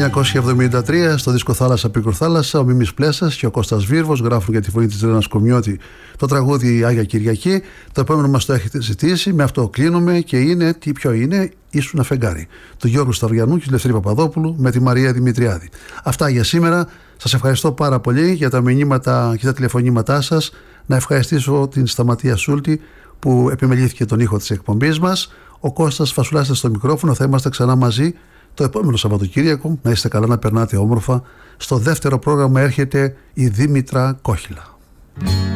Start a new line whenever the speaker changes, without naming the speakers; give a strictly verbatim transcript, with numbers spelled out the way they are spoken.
εννιακόσια εβδομήντα τρία στο δίσκο Θάλασσα Πίκρο Θάλασσα, ο Μίμης Πλέσας και ο Κώστας Βίρβος γράφουν για τη φωνή της Ρένας Κομιώτη το τραγούδι Άγια Κυριακή. Το επόμενο μας το έχετε ζητήσει, με αυτό κλείνουμε και είναι, τι πιο είναι, Ήσουν φεγγάρι, του Γιώργου Σταυριανού και του Λευτέρη Παπαδόπουλου με τη Μαρία Δημητριάδη. Αυτά για σήμερα. Σας ευχαριστώ πάρα πολύ για τα μηνύματα και τα τηλεφωνήματά σας. Να ευχαριστήσω την Σταματία Σούλτη που επιμελήθηκε τον ήχο της εκπομπής μας. Ο Κώστας Φασουλάς στο μικρόφωνο. Θα είμαστε ξανά μαζί το επόμενο Σαββατοκύριακο. Να είστε καλά, να περνάτε όμορφα. Στο δεύτερο πρόγραμμα έρχεται η Δήμητρα Κόχυλα.